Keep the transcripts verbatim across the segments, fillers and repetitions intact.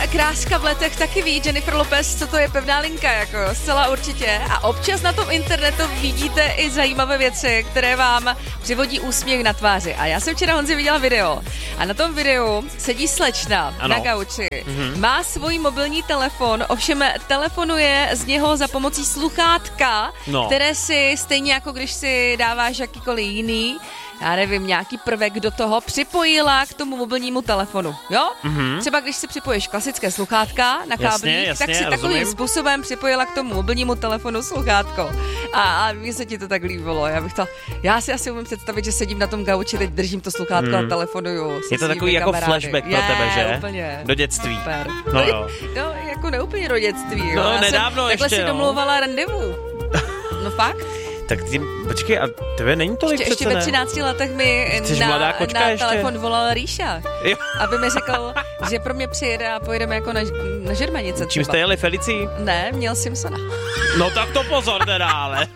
kráska v letech taky ví, Jennifer Lopez, co to je pevná linka, jako zcela určitě. A občas na tom internetu vidíte i zajímavé věci, které vám přivodí úsměv na tváři. A já jsem včera, Honzi, viděla video. A na tom videu sedí slečna ano. na gauči, mm-hmm. má svůj mobilní telefon, ovšem telefonuje z něho za pomocí sluchátka, no. které si stejně jako když si dáváš jakýkoliv jiný, já nevím, nějaký prvek do toho, připojila k tomu mobilnímu telefonu, jo? Mm-hmm. Třeba když si připojíš klasické sluchátka na káblích, tak si takovým rozumím. způsobem připojila k tomu mobilnímu telefonu sluchátko. A, a mně se ti to tak líbilo. Já bych to, já si asi umím představit, že sedím na tom gauči, teď držím to sluchátko mm. a telefonuju. Je to takový jako kamarády. Flashback pro je, tebe, že? Úplně. Do dětství. Super. No, no, jo. no, jako neúplně do dětství. No, já nedávno jsem ještě, takhle si jo. domlouvala randevu. No fakt? Tak ty, počkej, a tebe není tolik ještě, přece, ještě ne? ve třinácti letech mi na, na telefon volal Ríša, jo. aby mi řekl, že pro mě přijede a pojedeme jako na, na Žermanice. Čím jste jeli, Felicí? Ne, měl Simpsona. No tak to pozor teda, ale.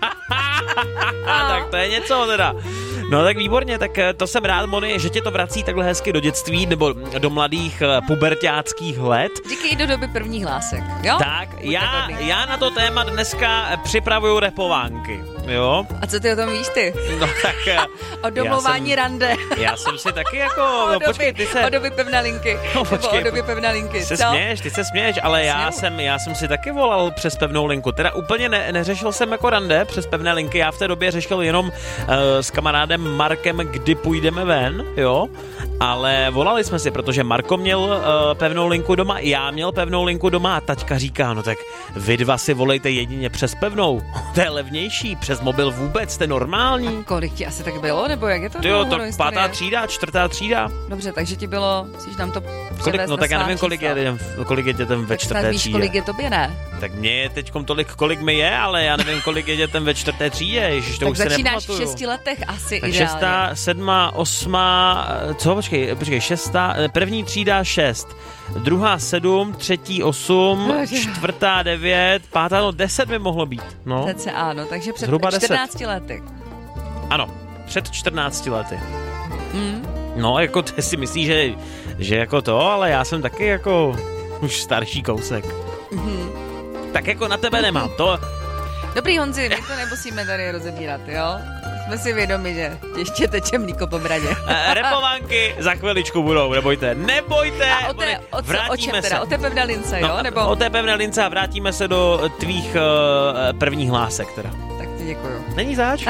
Tak to je něco teda. No tak výborně, tak to jsem rád, Moni, že tě to vrací takhle hezky do dětství nebo do mladých puberťáckých let. Díky do doby prvních hlásek, jo? Tak, já, já na to téma dneska připravuju repovánky, jo? A co ty o tom víš ty? No tak... O domlouvání jsem, rande. Já jsem si taky jako... No, doby, počkej, ty se... O doby pevné linky. No, počkej, o doby pevné linky. Ty se co? směješ, ty se směješ, ale já jsem, já jsem si taky volal přes pevnou linku. Teda úplně ne, neřešil jsem jako rande přes pevné linky, já v té době řešil jenom uh, s kamarádem Markem, kdy půjdeme ven, jo? Ale volali jsme si, protože Marko měl uh, pevnou linku doma, já měl pevnou linku doma a taťka říká, no tak vy dva si volejte jedině přes pevnou. To je levnější, přes mobil vůbec, to je normální. A kolik ti asi tak bylo, nebo jak je to? Jo, to pátá třída, čtvrtá třída. Dobře, takže ti bylo, musíš nám to kolik, no tak já nevím, kolik je, kolik je dětem ve čtvrté tak víš, třídě. kolik je tobě, ne? Tak mě je teďkom tolik, kolik mi je, ale já nevím, kolik je dětem ve čtvrté třídě, ježiš, to tak už se nepamatuju. Tak začínáš v šesti letech asi tak ideálně. šestá, sedma, osma, co, počkej, počkej, šestá, první třída šest, druhá sedm, třetí osm, čtvrtá devět, pátá, no deset by mohlo být, no. Cca, ano, takže před zhruba čtrnácti lety. Ano, před čtrnácti lety. Mm. No, jako ty si myslíš, že, že jako to, ale já jsem taky jako už starší kousek. Mm-hmm. Tak jako na tebe nemám, to... Dobrý, Honzi, my to nemusíme tady rozebírat, jo? Jsme si vědomi, že ještě teče mlíko po bradě. Repovánky za chviličku budou, nebojte, nebojte. A o, té, o, co, o čem teda? Se. O té pevné lince, jo? No, Nebo... O té pevné lince a vrátíme se do tvých uh, prvních hlásek teda. Tak ti děkuju. Není zač?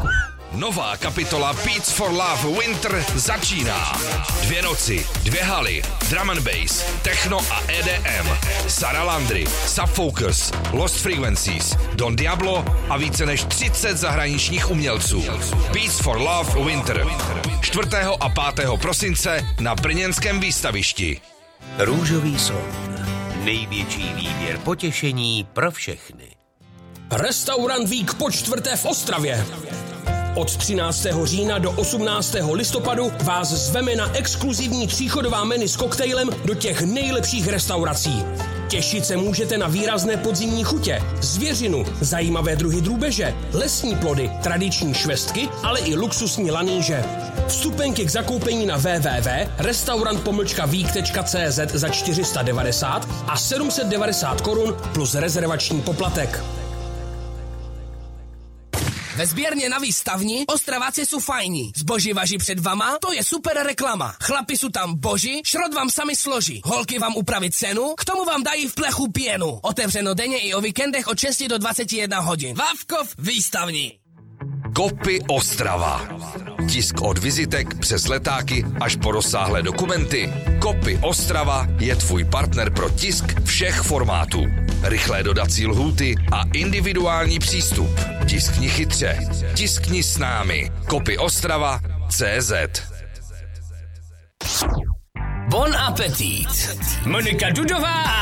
Nová kapitola Beats for Love Winter začíná. Dvě noci, dvě haly, drum and bass, techno a E D M, Sarah Landry, Subfocus, Lost Frequencies, Don Diablo a více než třicet zahraničních umělců. Beats for Love Winter. čtvrtého a pátého prosince na brněnském výstavišti. Růžový son. Největší výběr potěšení pro všechny. Restaurant Vík po čtvrté v Ostravě. Od třináctého října do osmnáctého listopadu vás zveme na exkluzivní tříchodová menu s koktejlem do těch nejlepších restaurací. Těšit se můžete na výrazné podzimní chutě, zvěřinu, zajímavé druhy drůbeže, lesní plody, tradiční švestky, ale i luxusní laníže. Vstupenky k zakoupení na w w w tečka restaurant pomlčka vík tečka c z za čtyři sta devadesát a sedm set devadesát korun plus rezervační poplatek. Ve sběrně na výstavni Ostraváci jsou fajní. Zboží važí před vama, to je super reklama. Chlapi jsou tam boží, šrot vám sami složí. Holky vám upraví cenu, k tomu vám dají v plechu pěnu. Otevřeno denně i o víkendech od šesti do dvaceti jedné hodin. Vávkov výstavní. Kopy Ostrava. Tisk od vizitek přes letáky až po rozsáhlé dokumenty. Kopy Ostrava je tvůj partner pro tisk všech formátů. Rychlé dodací lhůty a individuální přístup. Tiskni chytře. Tiskni s námi. Kopy Ostrava tečka cé zet. Bon appetit. Monika Dudová